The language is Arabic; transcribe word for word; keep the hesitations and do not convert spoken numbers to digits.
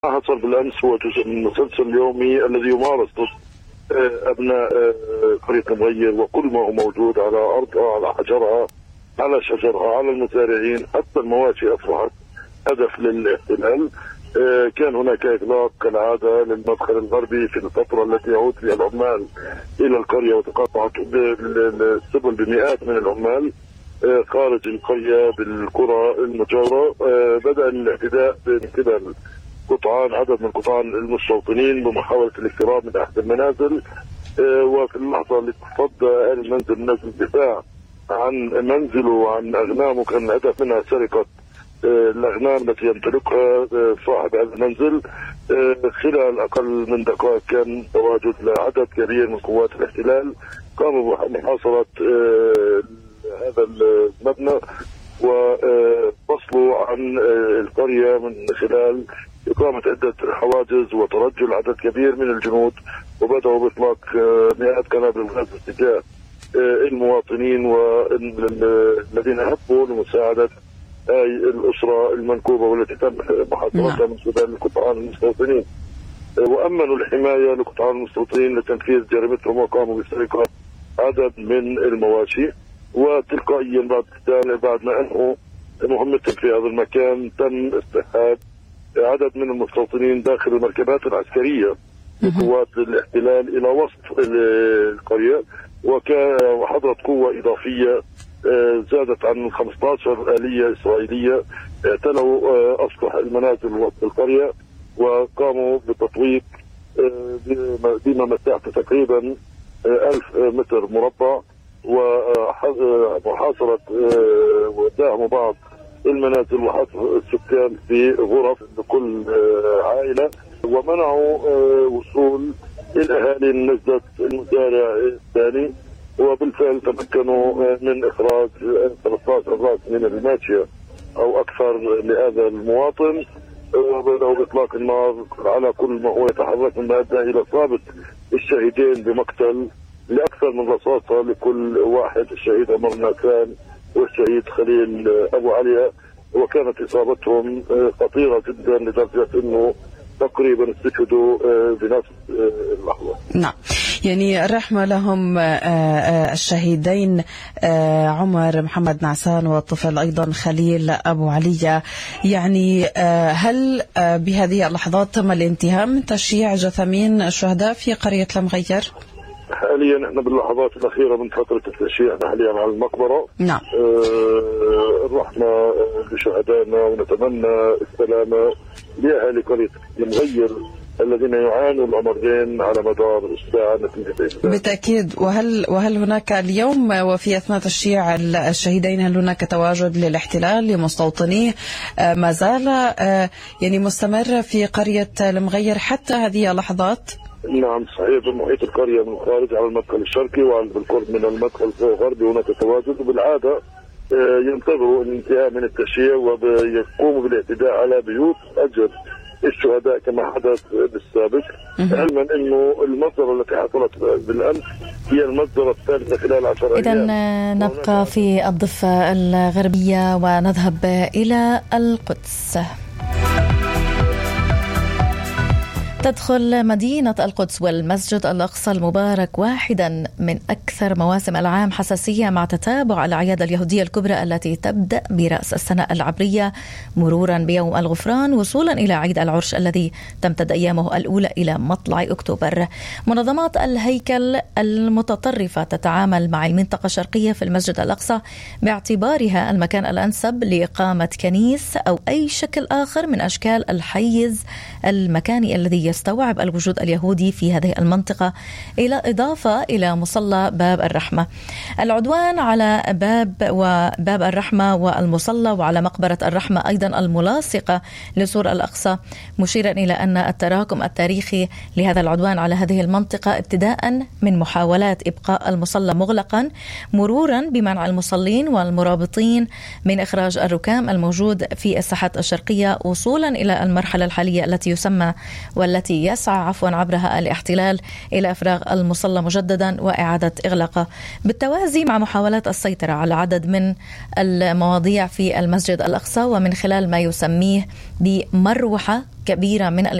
حصل بالأمس هو جزء من المسلسل اليومي الذي يمارس ضد أبناء قرية المغير وكل ما هو موجود على أرضها، على حجرها، على شجرها، على المزارعين، حتى المواشي أصبحت هدف للاحتلال. كان هناك إغلاق كالعادة للمدخل الغربي في الفترة التي يعود فيها العمال إلى القرية، وتقاطعت السبل بمئات من العمال خارج القرية بالقرى المجاورة. بدأ الاعتداء من قبل قطعان عدد من قطعان المستوطنين بمحاولة الاقتراب من أحد المنازل، وفي اللحظة اللي تصدى أهل المنزل من أجل الدفاع عن منزله وعن أغنامه، كان الهدف منها سرقة الأغنام التي يمتلكها صاحب هذا المنزل. خلال أقل من دقائق كان تواجد لعدد كبير من قوات الاحتلال قاموا بمحاصرة هذا المبنى وفصلوا عن القرية من خلال إقامة عدة حواجز وترجل عدد كبير من الجنود، وبدأوا بإطلاق مئات قنابل الغاز اتجاه المواطنين والذين هبوا لمساعدة هاي الأسرة المنكوبة والتي تم محاصرتها من قبل القطعان المستوطنين، وأمنوا الحماية لقطعان المستوطنين لتنفيذ جريمتهم وقاموا بسرقة عدد من المواشي. وتلقائيا بعد بعد ما أنهوا مهمتهم في هذا المكان تم استشهاد عدد من المستوطنين داخل المركبات العسكرية لقوات الاحتلال إلى وسط القرية، وحضرت قوة إضافية زادت عن خمسة عشر آلية إسرائيلية اعتنوا أسطح المنازل وسط القرية وقاموا بتطويق بما مساحته تقريبا ألف متر مربع، ومحاصرة وداعموا بعض المنازل وحصر السكان في غرف لكل عائلة، ومنعوا وصول الأهالي لنجدة المزارع الثاني. وبالفعل تمكنوا من إخراج ثلاثة عشر رأس من الماشية أو أكثر لهذا المواطن، وبدأوا بإطلاق النار على كل ما هو يتحرك، مما أدى إلى إصابة الشهيدين بمقتل لأكثر من رصاصة لكل واحد، الشهيد عمر ناكان والشهيد خليل أبو علي، وكانت إصابتهم خطيرة جدا لدرجة أنه تقريبا استشهدوا بنفس اللحظة. نعم، يعني الرحمة لهم الشهيدين عمر محمد نعسان والطفل أيضا خليل أبو علي. يعني هل بهذه اللحظات تم الانتهاء من تشييع جثامين الشهداء في قرية المغير؟ حاليا احنا باللحظات الأخيرة من فترة التشييع حاليا على المقبرة. نعم. آه الرحمة لشهدائنا، ونتمنى السلامة لأهالي قرية المغير الذين يعانوا الأمرين على مدار الساعة نتيجة. بالتأكيد. وهل وهل هناك اليوم وفي أثناء تشييع الشهيدين هل هناك تواجد للاحتلال لمستوطنيه ما زال يعني مستمر في قرية المغير حتى هذه اللحظات؟ نعم صحيح، بمحيط القرية من الخارج على المدخل الشرقي وعلى بالقرب من المدخل الغربي هناك تواجد، وبالعادة ينتظروا الانتهاء من التشييع ويقوموا بالاعتداء على بيوت أجل الشهداء كما حدث بالسابق، علما انه المصدر التي حصلت بالامس هي المصدر الثالث خلال عشر ايام. اذا نبقى في الضفة الغربية ونذهب الى القدس. تدخل مدينة القدس والمسجد الأقصى المبارك واحدا من أكثر مواسم العام حساسية مع تتابع الأعياد اليهودية الكبرى التي تبدأ برأس السنة العبرية مرورا بيوم الغفران وصولا إلى عيد العرش الذي تمتد أيامه الأولى إلى مطلع أكتوبر. منظمات الهيكل المتطرفة تتعامل مع المنطقة الشرقية في المسجد الأقصى باعتبارها المكان الأنسب لإقامة كنيس أو أي شكل آخر من أشكال الحيز المكاني الذي يستوعب الوجود اليهودي في هذه المنطقة، إلى إضافة إلى مصلى باب الرحمة. العدوان على باب وباب الرحمة والمصلى وعلى مقبرة الرحمة أيضا الملاصقة لسور الأقصى، مشيرا إلى أن التراكم التاريخي لهذا العدوان على هذه المنطقة ابتداء من محاولات إبقاء المصلى مغلقا مرورا بمنع المصلين والمرابطين من إخراج الركام الموجود في الساحات الشرقية، وصولا إلى المرحلة الحالية التي يسمى والتي التي يسعى عفوا عبرها الاحتلال إلى إفراغ المصلى مجددا وإعادة إغلاقه، بالتوازي مع محاولات السيطرة على عدد من المواضيع في المسجد الأقصى، ومن خلال ما يسميه بمروحة كبيرة من